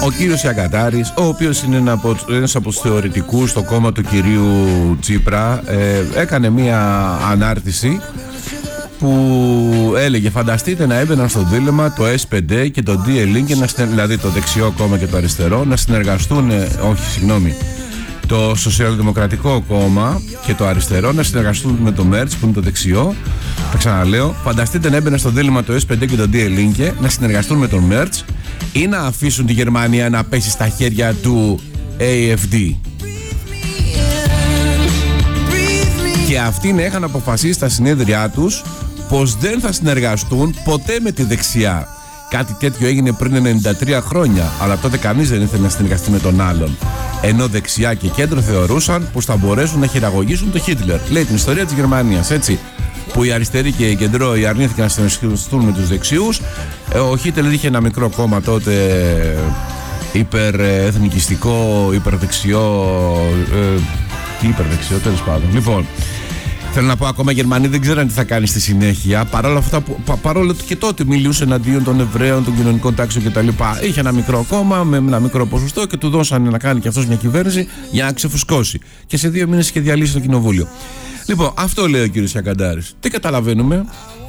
ο κύριος Ιαγκατάρης, ο οποίος είναι ένας από τους θεωρητικούς στο κόμμα του κυρίου Τσίπρα, έκανε μία ανάρτηση που έλεγε: φανταστείτε να έμπαιναν στο δίλεμμα το S5 και το DL, δηλαδή το δεξιό κόμμα και το αριστερό, να συνεργαστούν, το Σοσιαλδημοκρατικό κόμμα και το αριστερό να συνεργαστούν με το Merz που είναι το δεξιό. Τα ξαναλέω, φανταστείτε να έμπαιναν στο δίλημμα το S5 και το DL να συνεργαστούν με τον Merz ή να αφήσουν τη Γερμανία να πέσει στα χέρια του AfD. Και αυτοί να είχαν αποφασίσει στα συνέδριά τους πως δεν θα συνεργαστούν ποτέ με τη δεξιά. Κάτι τέτοιο έγινε πριν 93 χρόνια, αλλά τότε κανείς δεν ήθελε να συνεργαστεί με τον άλλον. Ενώ δεξιά και κέντρο θεωρούσαν πως θα μπορέσουν να χειραγωγήσουν τον Χίτλερ. Λέει την ιστορία της Γερμανίας, έτσι. Που οι αριστεροί και οι κεντρώοι αρνήθηκαν να συνεργαστούν με τους δεξιούς. Ο Χίτλερ είχε ένα μικρό κόμμα τότε, υπερεθνικιστικό, υπερδεξιό. Τι υπερδεξιό, τέλος πάντων. Λοιπόν, θέλω να πω, ακόμα οι Γερμανοί δεν ξέραν τι θα κάνει στη συνέχεια. Παρόλο ότι και τότε μιλούσε εναντίον των Εβραίων, των κοινωνικών τάξεων κτλ. Είχε ένα μικρό κόμμα με ένα μικρό ποσοστό και του δώσανε να κάνει και αυτός μια κυβέρνηση για να ξεφουσκώσει. Και σε 2 μήνες είχε διαλύσει το κοινοβούλιο. Λοιπόν, αυτό λέει ο κύριος Ιαγκαντάρης. Τι καταλαβαίνουμε?